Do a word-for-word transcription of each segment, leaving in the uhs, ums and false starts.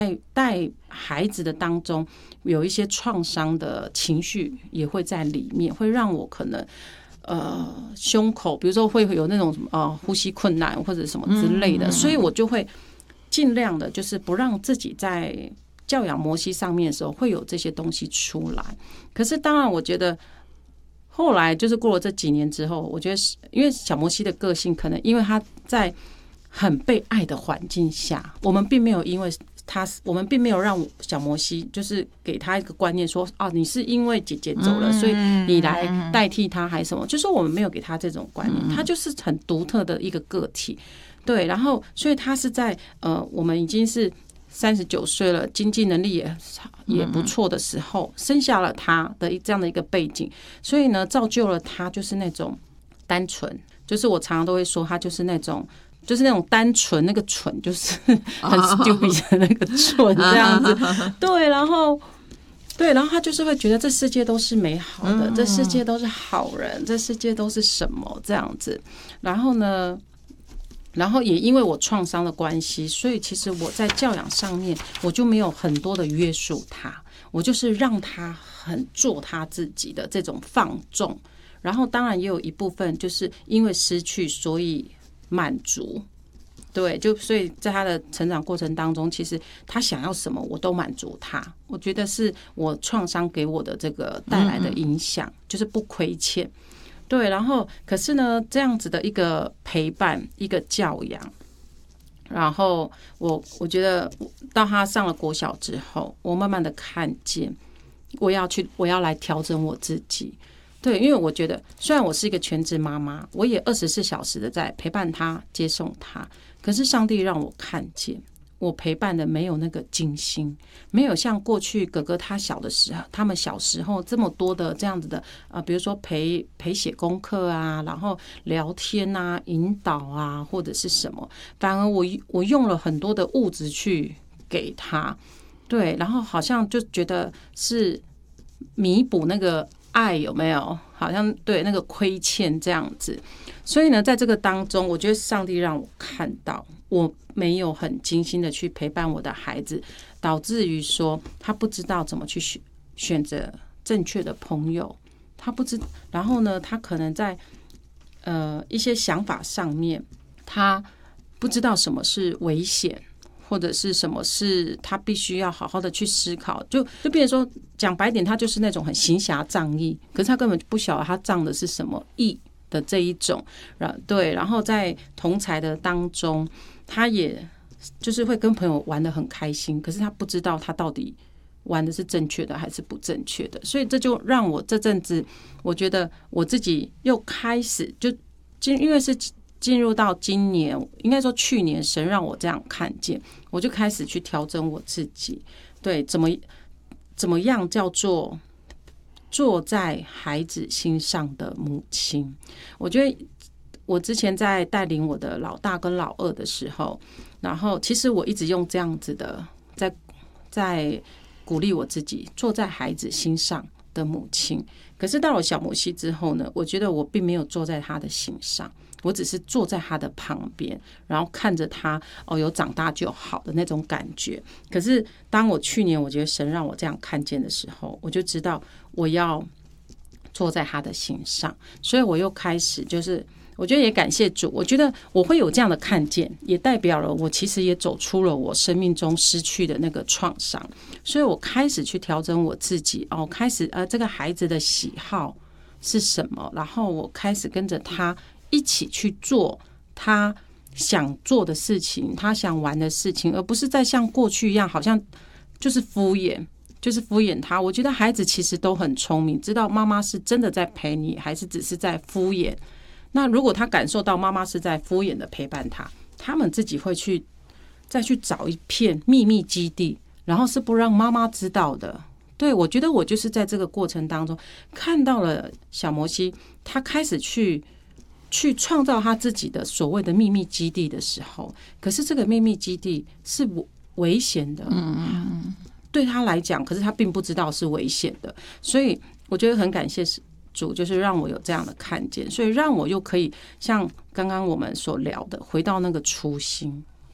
带孩子的当中有一些创伤的情绪也会在里面，会让我可能呃胸口，比如说会有那种呃呼吸困难或者什么之类的，所以我就会尽量的就是不让自己在教养摩西上面的时候会有这些东西出来。可是当然我觉得后来就是过了这几年之后，我觉得因为小摩西的个性可能因为他在很被爱的环境下，我们并没有因为他，我们并没有让小摩西就是给他一个观念说，哦，你是因为姐姐走了，所以你来代替他还是什么？就是我们没有给他这种观念，他就是很独特的一个个体，对。然后，所以他是在呃，我们已经是三十九岁了，经济能力也也不错的时候，生下了他的这样的一个背景，所以呢，造就了他就是那种单纯，就是我常常都会说，他就是那种。就是那种单纯，那个蠢就是很 stupid 的那个蠢这样子，对，然后对，然后他就是会觉得这世界都是美好的，这世界都是好人，这世界都是什么这样子。然后呢，然后也因为我创伤的关系，所以其实我在教养上面我就没有很多的约束他，我就是让他很做他自己的这种放纵。然后当然也有一部分就是因为失去，所以满足，对，就所以在他的成长过程当中，其实他想要什么我都满足他。我觉得是我创伤给我的这个带来的影响，就是不亏欠。对，然后可是呢，这样子的一个陪伴，一个教养，然后我我觉得到他上了国小之后，我慢慢的看见，我要去，我要来调整我自己。对，因为我觉得虽然我是一个全职妈妈，我也二十四小时的在陪伴他、接送他，可是上帝让我看见，我陪伴的没有那个精心，没有像过去哥哥他小的时候，他们小时候这么多的这样子的啊，比如说陪陪写功课啊，然后聊天啊、引导啊，或者是什么，反而我我用了很多的物质去给他，对，然后好像就觉得是弥补那个。爱有没有好像对那个亏欠这样子，所以呢，在这个当中，我觉得上帝让我看到我没有很精心的去陪伴我的孩子，导致于说他不知道怎么去选选择正确的朋友，他不知，然后呢，他可能在呃一些想法上面，他不知道什么是危险。或者是什么是他必须要好好的去思考，就就变成说讲白点，他就是那种很行侠仗义，可是他根本就不晓得他仗的是什么义的这一种，对，然后在同侪的当中，他也就是会跟朋友玩得很开心，可是他不知道他到底玩的是正确的还是不正确的，所以这就让我这阵子，我觉得我自己又开始就因为是。进入到今年，应该说去年，神让我这样看见，我就开始去调整我自己。对，怎么怎么样叫做坐在孩子心上的母亲？我觉得我之前在带领我的老大跟老二的时候，然后其实我一直用这样子的，在在鼓励我自己，坐在孩子心上的母亲。可是到了小摩西之后呢，我觉得我并没有坐在他的心上。我只是坐在他的旁边，然后看着他哦，有长大就好的那种感觉。可是当我去年我觉得神让我这样看见的时候，我就知道我要坐在他的心上，所以我又开始就是我觉得也感谢主，我觉得我会有这样的看见，也代表了我其实也走出了我生命中失去的那个创伤，所以我开始去调整我自己哦，开始呃这个孩子的喜好是什么，然后我开始跟着他。一起去做他想做的事情，他想玩的事情，而不是再像过去一样，好像就是敷衍，就是敷衍他。我觉得孩子其实都很聪明，知道妈妈是真的在陪你，还是只是在敷衍。那如果他感受到妈妈是在敷衍的陪伴他，他们自己会去再去找一片秘密基地，然后是不让妈妈知道的。对，我觉得我就是在这个过程当中看到了小摩西，他开始去。去创造他自己的所谓的秘密基地的时候，可是这个秘密基地是危险的，嗯，对他来讲，可是他并不知道是危险的，所以我觉得很感谢主，就是让我有这样的看见，所以让我又可以像刚刚我们所聊的，回到那个初心。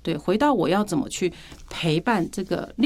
对，回到我要怎么去陪伴这个